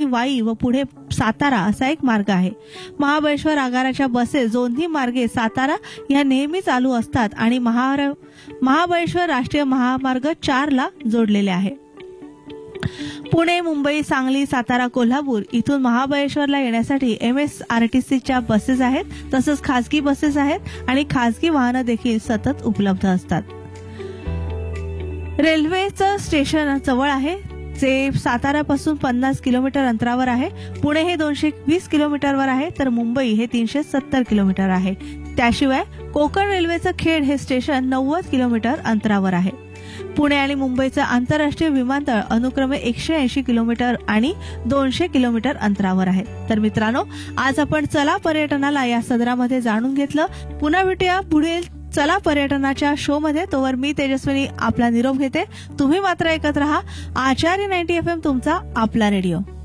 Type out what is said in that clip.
वाई व पुढे सातारा असा एक मार्ग आहे. महाबळेश्वर आगाराच्या बसेस दोन्ही मार्गे सातारा या नेहमी चालू असतात आणि महाबळेश्वर राष्ट्रीय महामार्ग 4 ला जोडलेले आहे. पुणे, मुंबई, सांगली, सातारा, कोल्हापूर इथून महाबळेश्वरला येण्यासाठी MSRTCच्या बसेस आहेत. तसंच खासगी बसेस आहेत आणि खासगी वाहनं देखील सतत उपलब्ध असतात. रेल्वेचं स्टेशन जवळ आहे, जे साताऱ्यापासून 50 किलोमीटर अंतरावर आहे. पुणे हे 220 किलोमीटरवर आहे, तर मुंबई हे 370 किलोमीटर आहे. त्याशिवाय कोकण रेल्वेचं खेड हे स्टेशन 90 किलोमीटर अंतरावर आहे. पुणे आणि मुंबईचं आंतरराष्ट्रीय विमानतळ अनुक्रमे 180 किलोमीटर आणि 200 किलोमीटर अंतरावर आहे. तर मित्रांनो, आज आपण चला पर्यटनाला या सदरामध्ये जाणून घेतलं. पुन्हा भेटूया पुढील चला पर्यटनाच्या शो मध्ये. तोवर मी तेजस्विनी आपला निरोप घेते. तुम्ही मात्र ऐकत रहा आचार्य 90 FM, तुमचा आपला रेडिओ.